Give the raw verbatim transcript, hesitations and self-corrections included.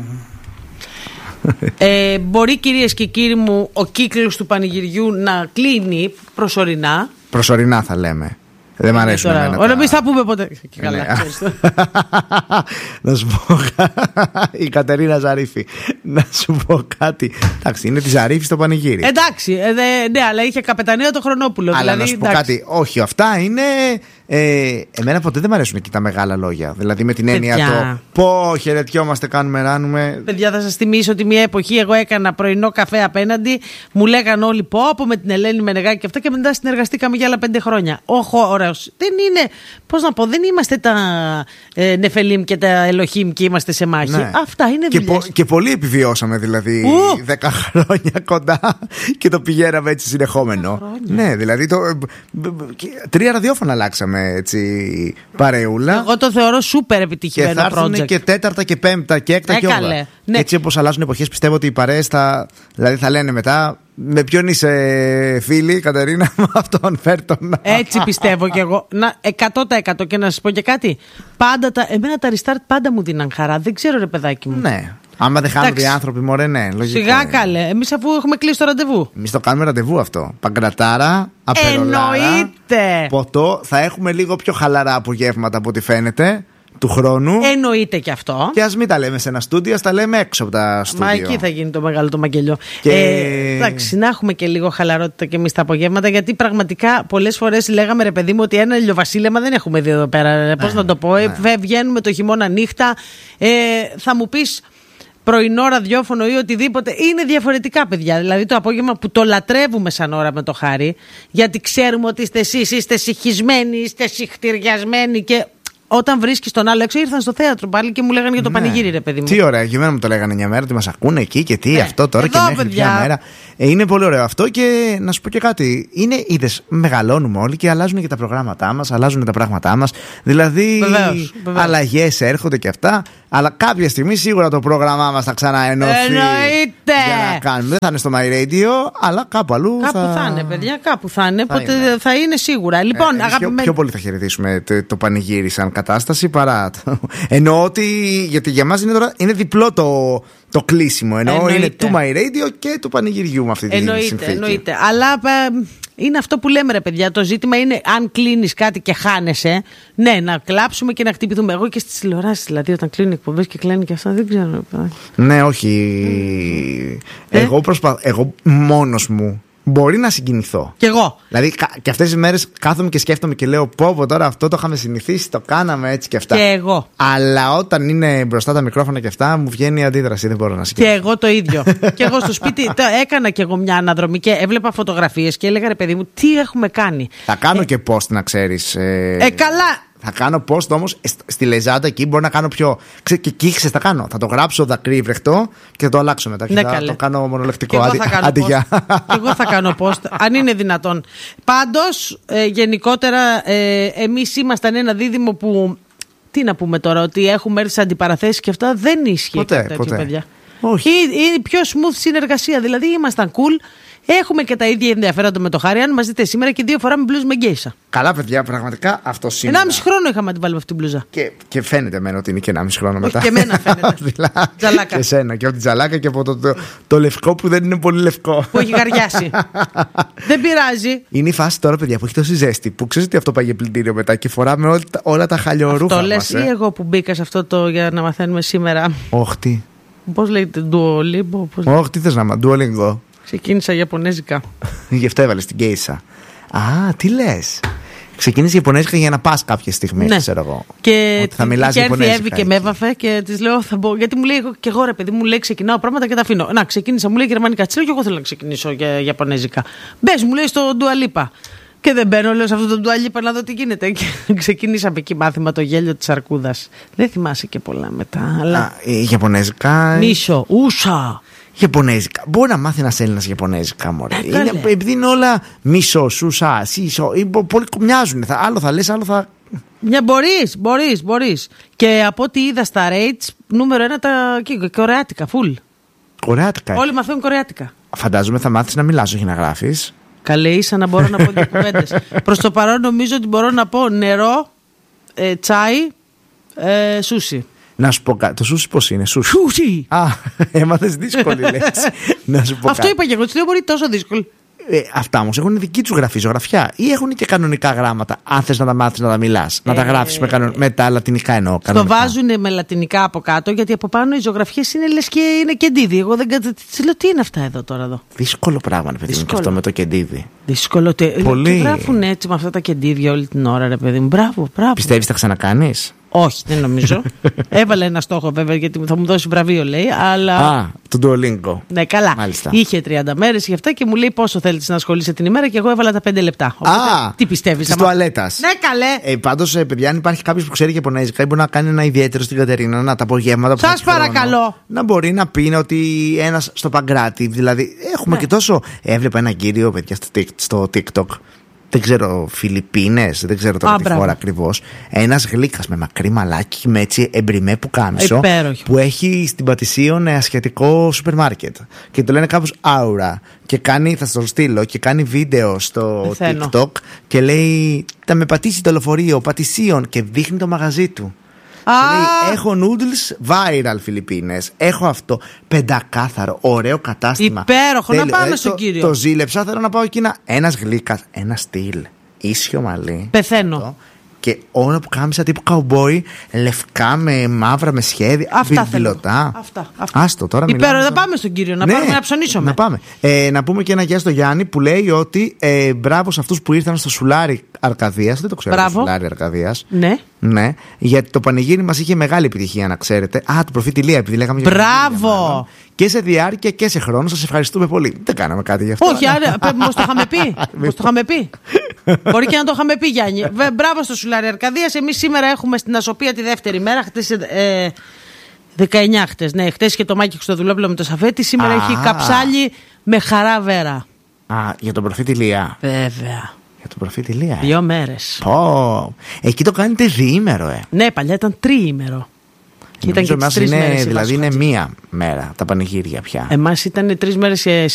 Ε, μπορεί, κυρίες και κύριοι μου, ο κύκλος του πανηγυριού να κλείνει προσωρινά. Προσωρινά θα λέμε. Δεν μ' αρέσουν εμένα. Ωραία, εμείς θα πούμε ποτέ. Και καλά, ναι. Να σου πω. Η Κατερίνα Ζαρίφη. Να σου πω κάτι. Εντάξει, είναι τη Ζαρίφη στο πανηγύρι. Εντάξει, ε, δε, ναι, αλλά είχε καπετανίο το Χρονόπουλο. Αλλά δηλαδή, να σου πω εντάξει. κάτι. Όχι, αυτά είναι. Ε, εμένα ποτέ δεν μου αρέσουν εκεί τα μεγάλα λόγια. Δηλαδή με την έννοια το πω χαιρετιόμαστε, κάνουμε, ράνουμε. Παιδιά, θα σας θυμίσω ότι μια εποχή εγώ έκανα πρωινό καφέ απέναντι. Μου λέγαν όλοι πω από με την Ελένη Μενεγάκη και αυτά, και μετά συνεργαστήκαμε για άλλα πέντε χρόνια. Όχι, ωραίος. Δεν είναι, πώς να πω, δεν είμαστε τα ε, Νεφελίμ και τα Ελοχίμ και είμαστε σε μάχη. Ναι. Αυτά είναι και, δουλειές. πο, και πολύ επιβιώσαμε δηλαδή Ου! δέκα χρόνια κοντά και το πηγαίναμε έτσι συνεχόμενο. Ναι, δηλαδή το, τρία ραδιόφωνα αλλάξαμε. Έτσι, παρεούλα. Εγώ το θεωρώ σούπερ επιτυχημένο project. Και θα έρθουν και τέταρτα και πέμπτα και έκτα και όγδοα. Ναι. Έτσι όπως αλλάζουν εποχές, πιστεύω ότι οι παρέες θα, δηλαδή θα λένε μετά με ποιον είσαι φίλη, Κατερίνα, με αυτόν φέρτον. Έτσι πιστεύω κι εγώ. Να, εκατό τοις εκατό. Και να σας πω και κάτι. Πάντα τα, εμένα τα restart πάντα μου δίναν χαρά. Δεν ξέρω, ρε παιδάκι μου. Ναι. Άμα δεν χάνονται οι άνθρωποι, μωρέ, ναι. Λογικό. Σιγά καλέ. Εμείς αφού έχουμε κλείσει το ραντεβού. Εμείς το κάνουμε ραντεβού αυτό. Παγκρατάρα, απερολάρα. Εννοείται. Ποτό. Θα έχουμε λίγο πιο χαλαρά απογεύματα από ό,τι φαίνεται του χρόνου. Εννοείται και αυτό. Και ας μην τα λέμε σε ένα στούντιο, ας τα λέμε έξω από τα στούντιο. Μα εκεί θα γίνει το μεγάλο το μαγγελιό. Και... Ε, εντάξει, να έχουμε και λίγο χαλαρότητα και εμείς τα απογεύματα, γιατί πραγματικά πολλές φορές λέγαμε, ρε παιδί μου, ότι ένα ηλιοβασίλεμα δεν έχουμε δει εδώ πέρα. Πώς να το πω, ε, βγαίνουμε το χειμώνα νύχτα. Ε, θα μου πεις πρωινό ραδιόφωνο ή οτιδήποτε. Είναι διαφορετικά, παιδιά. Δηλαδή το απόγευμα που το λατρεύουμε σαν ώρα με το Χάρη, γιατί ξέρουμε ότι είστε εσείς, είστε συχισμένοι, είστε συχτηριασμένοι και. Όταν βρίσκεις τον άλλο έξω, ήρθαν στο θέατρο πάλι και μου λέγανε για το ναι. πανηγύρι, ρε παιδί μου. Τι ωραία, και εμένα μου το λέγανε μια μέρα ότι μας ακούνε εκεί και τι, ναι. αυτό τώρα εδώ, και μέχρι παιδιά. Μια μέρα. Ε, είναι πολύ ωραίο αυτό και να σου πω και κάτι. Είναι, είδες, μεγαλώνουμε όλοι και αλλάζουν και τα προγράμματά μας, αλλάζουν τα πράγματά μας. Δηλαδή, βεβαίως, βεβαίως. Αλλαγές έρχονται και αυτά. Αλλά κάποια στιγμή σίγουρα το πρόγραμμά μας θα ξαναενωθεί. Εννοείται! Για να κάνουμε. Δεν θα είναι στο My Radio, αλλά κάπου αλλού. Κάπου θα, θα είναι, παιδιά, κάπου θα είναι. Θα, είναι. Θα είναι σίγουρα. Λοιπόν, ε, αγαπημένοι. Πιο, πιο πολύ θα χαιρετήσουμε το, το πανηγύρι σαν κατάσταση παρά. Εννοώ ότι. Γιατί για μας είναι, τώρα, είναι διπλό το, το κλείσιμο. Εννοώ εννοείται. Είναι του My Radio και του πανηγυριού με αυτή τη εννοείται, συνθήκη. Εννοείται. Αλλά ε, είναι αυτό που λέμε, ρε παιδιά. Το ζήτημα είναι αν κλείνεις κάτι και χάνεσαι, ναι, να κλάψουμε και να χτυπηθούμε. Εγώ και στις τηλεοράσεις, δηλαδή, όταν κλείνουν εκπομπές και κλείνει και αυτά, δεν ξέρω. Ναι, όχι. Ε? Εγώ, προσπα... Εγώ μόνος μου. Μπορεί να συγκινηθώ. Κι εγώ. Δηλαδή, και αυτές τις μέρες κάθομαι και σκέφτομαι και λέω: Πω, πω τώρα αυτό το είχαμε συνηθίσει, το κάναμε έτσι και αυτά. Και εγώ. Αλλά όταν είναι μπροστά τα μικρόφωνα και αυτά, μου βγαίνει η αντίδραση. Δεν μπορώ να συγκινηθώ. Και εγώ το ίδιο. Και εγώ στο σπίτι έκανα κι εγώ μια αναδρομή και έβλεπα φωτογραφίες και έλεγα, ρε παιδί μου, τι έχουμε κάνει. Θα κάνω ε... και post, να ξέρεις. Ε... ε, καλά. Θα κάνω post όμως στη Λεζάντα εκεί. Μπορώ να κάνω πιο. Ξέ, και εκεί ξέρεις, θα κάνω. Θα το γράψω δακρύβρεχτο και θα το αλλάξω μετά. Ναι, θα καλέ. το κάνω μονολεκτικό. Άντι, θα κάνω αντιγιά. Εγώ θα κάνω post, αν είναι δυνατόν. Πάντως, ε, γενικότερα, ε, εμείς ήμασταν ένα δίδυμο που. Τι να πούμε τώρα, ότι έχουμε έρθει σε αντιπαραθέσεις και αυτά δεν ισχύει ποτέ, κάτι τέτοιο, ποτέ. παιδιά. Όχι. Είναι πιο smooth συνεργασία. Δηλαδή, ήμασταν cool. Έχουμε και τα ίδια ενδιαφέροντα με το Χάρη. Αν μας δείτε σήμερα και δύο φορά με μπλουζ με γκέισα. Καλά, παιδιά, πραγματικά αυτό σήμερα. Ενάμιση χρόνο είχαμε να την βάλουμε αυτή την μπλουζά. Και, και φαίνεται εμένα ότι είναι και ενάμιση χρόνο μετά. Όχι, και εμένα φαίνεται. Τζαλάκα. Και εσένα, και από την τζαλάκα και από το, το, το λευκό που δεν είναι πολύ λευκό. Που έχει γαριάσει. Δεν πειράζει. Είναι η φάση τώρα, παιδιά, που έχει τόση ζέστη. Που ξέρει ότι αυτό πάει για πλυντήριο μετά και φοράμε όλα, όλα τα χαλιορούχα. Το λες ή ε? Εγώ που μπήκα σε αυτό το για να μαθαίνουμε σήμερα. Όχι τι. Πώς λέγεται, Duolingo. Όχι, τι θες να μάθει, Duolingo. Ξεκίνησα Ιαπωνέζικα. Γι' αυτό έβαλε την γκέισα. Α, τι λες. Ξεκίνησε Ιαπωνέζικα για να πας κάποια στιγμή, ναι. ξέρω εγώ. Και ότι θα μιλάς και έρθει η Εύη και εκεί. με έβαφε και τη λέω θα μπω. Γιατί μου λέει και εγώ, ρε παιδί μου, λέει ξεκινάω πράγματα και τα αφήνω. Να, ξεκίνησα, μου λέει γερμανικά. Τη λέω και εγώ θέλω να ξεκινήσω για Ιαπωνέζικα. Μπες, μου λέει στο Ντουαλίπα. Και δεν μπαίνω, λέω σε αυτό το Ντουαλίπα να δω τι γίνεται. Και ξεκινήσαμε εκεί μάθημα το γέλιο της αρκούδας. Δεν θυμάσαι και πολλά μετά. Αλλά... Α, η Ιαπωνέζικα. Μίσο, ούσα. Ιαπωνέζικα. Μπορεί να μάθει ένα Έλληνα Ιαπωνέζικα, μωρέ. Είναι, επειδή είναι όλα μισό, σούσα, σίσο. Πολύ μοιάζουν. Θα, άλλο θα λες, άλλο θα. Μια μπορείς, μπορείς, μπορείς. Και από ό,τι είδα στα rates, νούμερο ένα τα κορεάτικα, full. Κορεάτικα. Όλοι μαθαίνουν κορεάτικα. Φαντάζομαι θα μάθεις να μιλάς, όχι να γράφεις. Καλέ, ίσα να μπορώ να πω δύο κουβέντες. Προς το παρόν νομίζω ότι μπορώ να πω νερό, ε, τσάι, ε, σούσι. Να σου πω κάτι. Το σούσι πώς είναι, σούσι. Σούσι! Α, έμαθες δύσκολη λέξη. Να σου πω Αυτό κάτι. είπα και εγώ, του λέω μπορεί τόσο δύσκολο. Ε, αυτά όμως έχουν δική τους γραφή, ζωγραφιά, ή έχουν και κανονικά γράμματα. Αν θες να τα μάθεις, να τα μιλάς, να ε, τα γράφεις με, κανον... με τα λατινικά εννοώ. Το βάζουν με λατινικά από κάτω, γιατί από πάνω οι ζωγραφιές είναι λες και είναι κεντίδι. Εγώ δεν κατα... λέω τι είναι αυτά εδώ τώρα εδώ. Δύσκολο πράγμα, ρε παιδί μου, και αυτό με το κεντίδι. Δύσκολο. Τε... Πολύ. Και γράφουν έτσι με αυτά τα κεντίδια όλη την ώρα, ρε παιδί μου. Μπράβο, μπράβο. Πιστεύεις θα ξανακάνεις? Όχι, δεν νομίζω. Έβαλε ένα στόχο βέβαια, γιατί θα μου δώσει βραβείο, λέει. Αλλά... Α, του Duolingo. Ναι, καλά. Μάλιστα. Είχε τριάντα μέρες για αυτά και μου λέει πόσο θέλετε να ασχολείσαι την ημέρα και εγώ έβαλα τα πέντε λεπτά. Οπότε, Α, τι πιστεύεις? της τουαλέτας. Ναι, καλέ. Ε, πάντως, ε, παιδιά, αν υπάρχει κάποιος που ξέρει Ιαπωνέζικα ή μπορεί να κάνει ένα ιδιαίτερο στην Κατερίνα, να τα απογεύματα που σας παρακαλώ. Χρόνο, να μπορεί να πει ότι ένας στο Παγκράτη. Δηλαδή, έχουμε ναι. και τόσο. Έβλεπα ένα κύριο, παιδιά, στο TikTok. Δεν ξέρω, Φιλιππίνες, δεν ξέρω τώρα τη χώρα ακριβώς. Ένας γλύκας με μακρύ μαλάκι, με έτσι εμπριμέ που κάμισο, που έχει στην Πατησίων ασιατικό σούπερ μάρκετ. Και το λένε κάπως Aura. Και κάνει, θα σας το στείλω, και κάνει βίντεο στο Πεθαίνω. TikTok και λέει θα με πατήσει το λεωφορείο Πατησίων και δείχνει το μαγαζί του. Λέει, έχω noodles viral Φιλιππίνες. Έχω αυτό. Πεντακάθαρο, ωραίο κατάστημα. Υπέροχο, να πάμε ε, στον το, κύριο. Το ζήλεψα, θέλω να πάω εκεί. Ένας γλύκας, ένα στυλ. Ίσιο μαλλί. Πεθαίνω. Αυτό. Και όλα που κάμισα τύπου καουμπόι, λευκά με μαύρα με σχέδια. Αυτά βιβλιοτά. Αυτά, αυτά. Άστο τώρα. Υπέροχο, θα πάμε στον κύριο, να ναι, πάμε να ψωνίσουμε. Να πάμε. Ε, να πούμε και ένα γεια στο Γιάννη που λέει ότι ε, μπράβο σε αυτούς που ήρθαν στο Σουλάρι Αρκαδίας. Δεν το ξέρω. Το Σουλάρι Αρκαδίας. Ναι. Ναι. Γιατί το πανηγύρι μας είχε μεγάλη επιτυχία, να ξέρετε. Α, το προφήτη Λία, επειδή λέγαμε. Μπράβο! Και σε διάρκεια και σε χρόνο. Σας ευχαριστούμε πολύ. Δεν κάναμε κάτι γι' αυτό. Όχι, άρα, πώς το είχαμε πει. Πώς το είχαμε πει. Μπορεί και να το είχαμε πει, Γιάννη. Μπράβο στο Σουλάρι Αρκαδίας. Εμείς σήμερα έχουμε στην Ασοπία τη δεύτερη μέρα. Χτες, ε, δεκαεννιά χτες. Ναι, χτες και το Μάκη Χρυστοδουλόπουλο με το Σαφέτη. Σήμερα Α. έχει καψάλι με χαρά βέρα. Α, για τον προφήτη Λία. Βέβαια. Για τον προφήτη Λία. Δύο μέρες. Πω. Εκεί το κάνετε διήμερο, ε. Ναι, παλιά ήταν τριήμερο. Και ήταν και τις τρεις είναι, μέρες. Δηλαδή είναι μία μέρα τα πανηγύρια πια. Εμάς ήταν τρεις μέρες